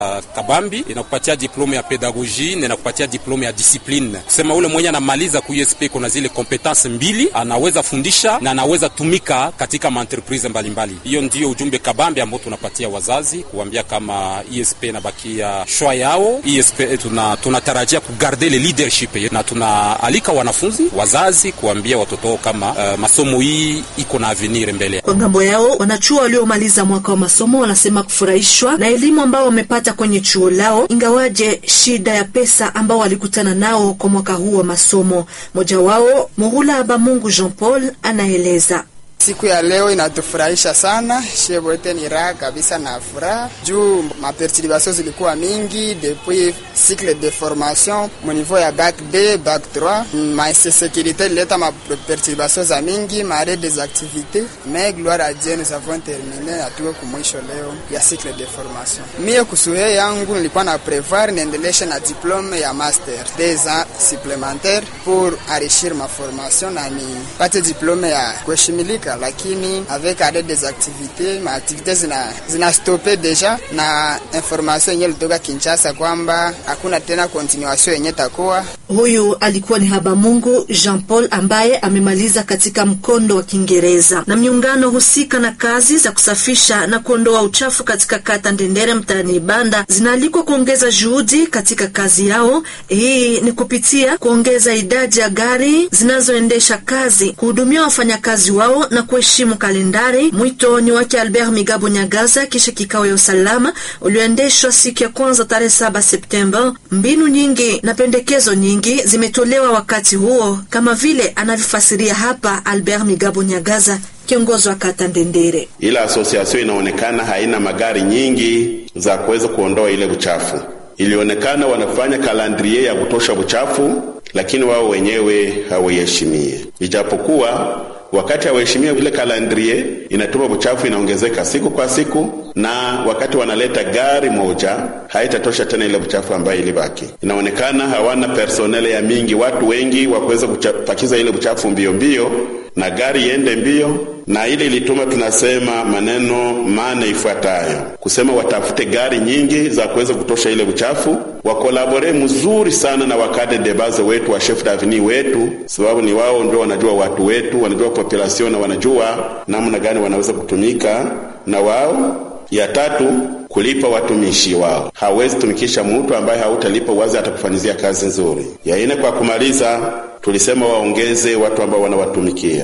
Kabambi inakupatia diplome ya pedagogie na inakupatia diplome ya discipline. Kusema ule mwenye anamaliza ku USP kuna zile competence mbili, anaweza fundisha na anaweza tumika katika entreprise mbalimbali. Hiyo ndio ujumbe kabambi ambao tunapatia wazazi, kuambia kama USP inabakia shwa yao. USP tunatarajia kugarde le leadership na tunaalika wanafunzi, wazazi kuambia watoto kama masomo hii iko na avenir mbele. Kwa ngambo yao, wanachuo waliomaliza mwaka wa masomo wanasema kufurahishwa na elimu ambao wamepata kwenye chuo lao, ingawaje shida ya pesa ambao walikutana nao kwa mwaka huu wa masomo. Moja wao, Muhula Abamungu Jean Paul, anaeleza. Siku ya leo inatufurahisha sana, shebote ni raha kabisa na furaha. Juu maperturbation zilikuwa mingi depuis cycle de formation au niveau ya bac B, bac 3. Ma insécurité ileta maperturbation za mingi, marée des activités. Mais gloire à Dieu, nous avons terminé atuwe kumwisho leo ya cycle de formation. Mie kusuhe yangu nilikuwa na prevoir niendeleshe na diplome ya master 2 ans supplémentaires pour enrichir ma formation na ni pate diplome ya kuheshimilika. Lakini avec arrêt des activités, ma activités zina stoppé deja na information yenye kutoka Kinshasa kwamba hakuna tena continuation yenye takoa. Huyu alikuwa ni Habamungu Jean Paul ambaye amemaliza katika mkondo wa Kiingereza. Na miungano husika na kazi za kusafisha na kuondoa uchafu katika kata Ndendere mtaani Ibanda zinaalikwa kuongeza juhudi katika kazi yao. Hii ni kupitia kuongeza idadi ya gari zinazoendesha kazi, kuhudumia wafanyakazi wao na kuheshimu kalendari. Mwito ni wake Albert Migabo Nyagaza kisha kikao ya usalama ulioendeshwa siku ya kwanza tarehe 7 Septemba. Mbinu nyingi na pendekezo nyingi zimetolewa wakati huo, kama vile anavyofasiria hapa Albert Migabo Nyagaza, kiongozi wa kata Ndendere. Ila association inaonekana haina magari nyingi za kuweza kuondoa ile uchafu. Ilionekana wanafanya calendrier ya kutosha uchafu, lakini wao wenyewe hawaheshimie. Ijapokuwa wakati hawaheshimia ile calendrier, inatuma uchafu inaongezeka siku kwa siku, na wakati wanaleta gari moja haitatosha tena ile uchafu ambayo ilibaki. Inaonekana hawana personnel ya mingi, watu wengi wa kuweza kupakiza ile uchafu mbio mbio na gari iende mbio, na ile ilituma tunasema maneno mane ifuatayo. Kusema watafute gari nyingi za kuweza kutosha ile uchafu, wakolabore mzuri sana na wakade de base wetu wa chef d'avenue wetu, sababu ni wao ndio wanajua watu wetu, wanajua population na wanajua namna gani wanaweza kutumika na wao. Ya tatu, kulipa watumishi wao. Hawezi tumikisha mtu ambaye hautalipa wazi atakufanyizia kazi nzuri. Ya ine, kwa kumaliza, tulisema waongeze watu ambao wanawatumikia.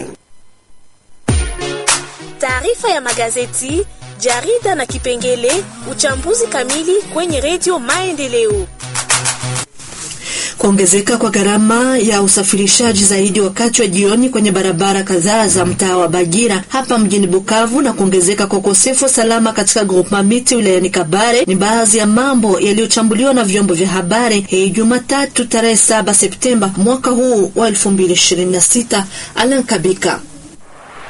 Taarifa ya magazeti, jarida na kipengele uchambuzi kamili kwenye Radio Maendeleo. Kuongezeka kwa gharama ya usafirishaji zaidi wakati wa jioni kwenye barabara kadhaa za mtaa wa Bagira hapa mjini Bukavu na kuongezeka kwa ukosefu salama katika groupement Miti wilayani Kabare ni baadhi ya mambo yaliyochambuliwa na vyombo vya habari hii Jumatatu tarehe 7 Septemba mwaka huu wa 2026. Alan Kabika.